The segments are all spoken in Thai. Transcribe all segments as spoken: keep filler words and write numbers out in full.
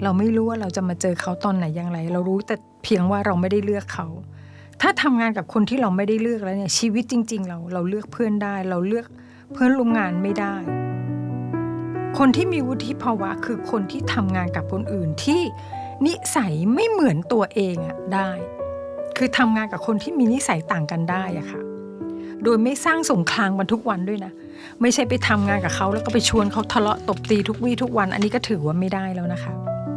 เราไม่รู้ว่าเราจะมาเจอเขาตอนไหนอย่างไรเรารู้แต่เพียงว่าเราไม่ได้เลือกเขาถ้าทำงานกับคนที่เราไม่ได้เลือกแล้วเนี่ยชีวิตจริงๆเราเราเลือกเพื่อนได้เราเลือกเพื่อนร่วมงานไม่ได้คนที่มีวุฒิภาวะคือคนที่ทำงานกับคนอื่นที่นิสัยไม่เหมือนตัวเองอะได้คือทำงานกับคนที่มีนิสัยต่างกันได้อะค่ะโดยไม่สร้างสงครามกันทุกวันด้วยนะไม่ใช่ไปทำงานกับเขาแล้วก็ไปชวนเขาทะเลาะตบตีทุกวี่ทุกวันอันนี้ก็ถือว่าไม่ได้แล้วนะคะ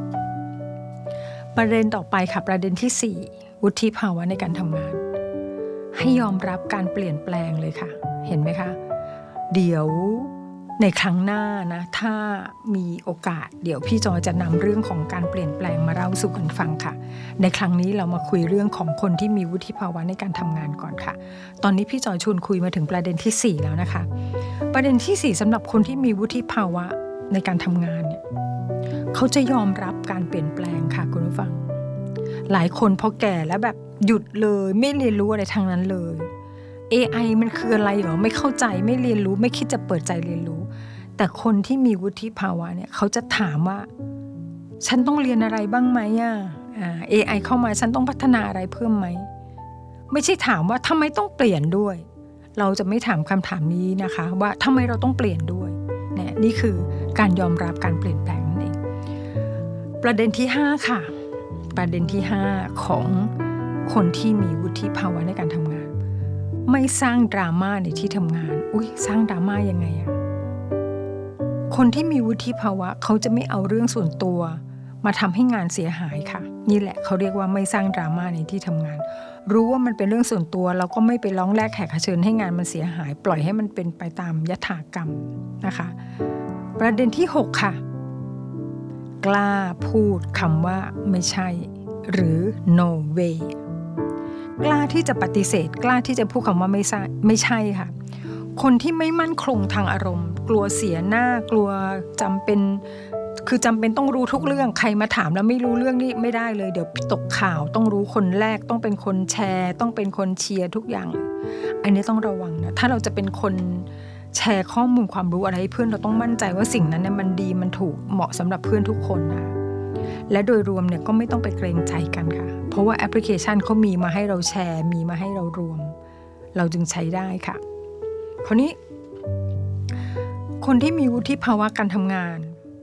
ประเด็นต่อไปค่ะประเด็นที่สี่วุฒิภาวะในการทำงานให้ยอมรับการเปลี่ยนแปลงเลยค่ะเห็นไหมคะเดี๋ยวในครั้งหน้านะถ้ามีโอกาสเดี๋ยวพี่จอยจะนำเรื่องของการเปลี่ยนแปลงมาเล่าสู่กันฟังค่ะในครั้งนี้เรามาคุยเรื่องของคนที่มีวุฒิภาวะในการทำงานก่อนค่ะตอนนี้พี่จอยชวนคุยมาถึงประเด็นที่สี่แล้วนะคะประเด็นที่สี่สำหรับคนที่มีวุฒิภาวะในการทำงานเนี่ยเขาจะยอมรับการเปลี่ยนแปลงค่ะคุณผู้ฟังหลายคนพอแก่แล้วแบบหยุดเลยไม่เรียนรู้อะไรทางนั้นเลย เอ ไอ มันคืออะไรเหรอไม่เข้าใจไม่เรียนรู้ไม่คิดจะเปิดใจเรียนรู้แต่คนที่มีวุฒิภาวะเนี่ยเขาจะถามว่าฉันต้องเรียนอะไรบ้างไหมอ่ะอ่า เอ ไอ เข้ามาฉันต้องพัฒนาอะไรเพิ่มไหมไม่ใช่ถามว่าทำไมต้องเปลี่ยนด้วยเราจะไม่ถามคำถามนี้นะคะว่าทำไมเราต้องเปลี่ยนด้วยเนี่ยนี่คือการยอมรับการเปลี่ยนแปลงนั่นเองประเด็นที่ห้าค่ะประเด็นที่ห้าของคนที่มีวุฒิภาวะในการทำงานไม่สร้างดราม่าในที่ทำงานอุ๊ยสร้างดราม่ายังไงอะคนที่มีวุฒิภาวะเขาจะไม่เอาเรื่องส่วนตัวมาทำให้งานเสียหายค่ะนี่แหละเขาเรียกว่าไม่สร้างดราม่าในที่ทำงานรู้ว่ามันเป็นเรื่องส่วนตัวเราก็ไม่ไปร้องแรกแขกเชิญให้งานมันเสียหายปล่อยให้มันเป็นไปตามยถากรรมนะคะประเด็นที่หกค่ะกล้าพูดคำว่าไม่ใช่หรือ no way กล้าที่จะปฏิเสธกล้าที่จะพูดคำว่าไม่ใช่ไม่ใช่ค่ะคนที่ไม่มั่นคงทางอารมณ์กลัวเสียหน้ากลัวจำเป็นคือจำเป็นต้องรู้ทุกเรื่องใครมาถามแล้วไม่รู้เรื่องนี้ไม่ได้เลยเดี๋ยวตกข่าวต้องรู้คนแรกต้องเป็นคนแชร์ต้องเป็นคนเชียร์ทุกอย่างเลยอันนี้ต้องระวังนะถ้าเราจะเป็นคนแชร์ข้อมูลความรู้อะไรให้เพื่อนเราต้องมั่นใจว่าสิ่งนั้นเนี่ยมันดีมันถูกเหมาะสำหรับเพื่อนทุกคนนะและโดยรวมเนี่ยก็ไม่ต้องไปเกรงใจกันค่ะเพราะว่าแอปพลิเคชันเขามีมาให้เราแชร์มีมาให้เรารวมเราจึงใช้ได้ค่ะคราวนี้คนที่มีวุฒิภาวะการทำงาน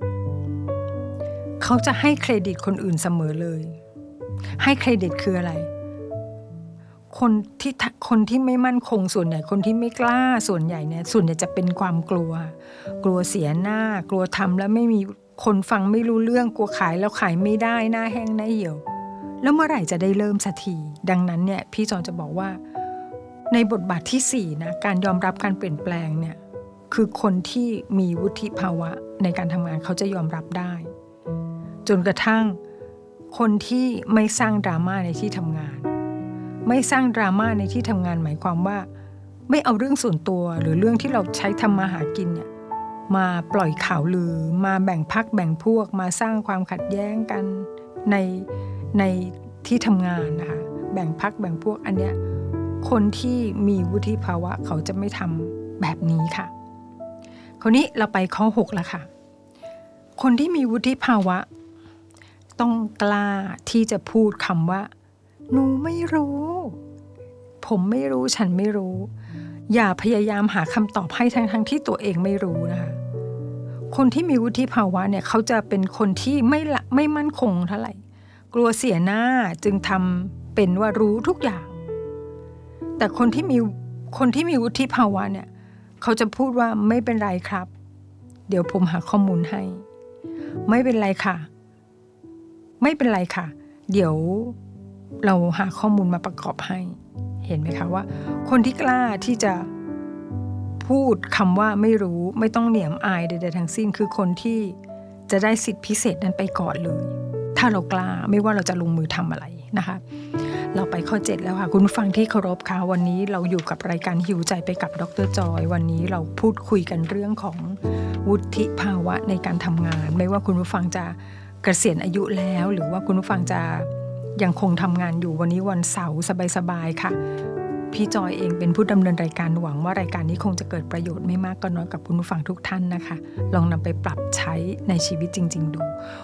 เขาจะให้เครดิตคนอื่นเสมอเลยให้เครดิตคืออะไรคนที่คนที่ไม่มั่นคงส่วนใหญ่คนที่ไม่กล้าส่วนใหญ่เนี่ยส่วนใหญ่จะเป็นความกลัวกลัวเสียหน้ากลัวทำแล้วไม่มีคนฟังไม่รู้เรื่องกลัวขายแล้วขายไม่ได้หน้าแห้งหน้าเหี่ยวแล้วเมื่อไหร่จะได้เริ่มสักทีดังนั้นเนี่ยพี่จอนจะบอกว่าในบทบาทที่สี่นะการยอมรับการเปลี่ยนแปลงเนี่ยคือคนที่มีวุฒิภาวะในการทำงานเขาจะยอมรับได้จนกระทั่งคนที่ไม่สร้างดราม่าในที่ทำงานไม่สร้างดราม่าในที่ทำงานหมายความว่าไม่เอาเรื่องส่วนตัวหรือเรื่องที่เราใช้ทำมาหากินเนี่ยมาปล่อยข่าวลือมาแบ่งพรรคแบ่งพวกมาสร้างความขัดแย้งกันในในที่ทำงานนะคะแบ่งพรรคแบ่งพวกอันเนี้ยคนที่มีวุฒิภาวะเขาจะไม่ทำแบบนี้ค่ะคราวนี้เราไปข้อหกแล้วค่ะคนที่มีวุฒิภาวะต้องกล้าที่จะพูดคำว่าหนูไม่รู้ผมไม่รู้ฉันไม่รู้อย่าพยายามหาคำตอบให้ทั้งทั้งที่ตัวเองไม่รู้นะคะคนที่มีวุฒิภาวะเนี่ยเขาจะเป็นคนที่ไม่ละไม่มั่นคงเท่าไหร่กลัวเสียหน้าจึงทำเป็นว่ารู้ทุกอย่างแต่คนที่มีคนที่มีวุฒิภาวะเนี่ยเขาจะพูดว่าไม่เป็นไรครับเดี๋ยวผมหาข้อมูลให้ไม่เป็นไรค่ะไม่เป็นไรค่ะเดี๋ยวเราหาข้อมูลมาประกอบให้เห็นไหมคะว่าคนที่กล้าที่จะพูดคำว่าไม่รู้ไม่ต้องเหนียมอายใดๆทั้งสิ้นคือคนที่จะได้สิทธิพิเศษนั้นไปก่อนเลยถ้าเรากล้าไม่ว่าเราจะลงมือทำอะไรนะคะเราไปข้อเจ็ดแล้วค่ะคุณผู้ฟังที่เคารพค่ะวันนี้เราอยู่กับรายการหิวใจไปกับดร.จอยวันนี้เราพูดคุยกันเรื่องของวุฒิภาวะในการทำงานไม่ว่าคุณผู้ฟังจะเกษียณอายุแล้วหรือว่าคุณผู้ฟังจะยังคงทำงานอยู่วันนี้วันเสาร์สบายๆค่ะพี่จอยเองเป็นผู้ดำเนินรายการหวังว่ารายการนี้คงจะเกิดประโยชน์ไม่มากก็น้อยกับคุณผู้ฟังทุกท่านนะคะลองนำไปปรับใช้ในชีวิตจริงๆดู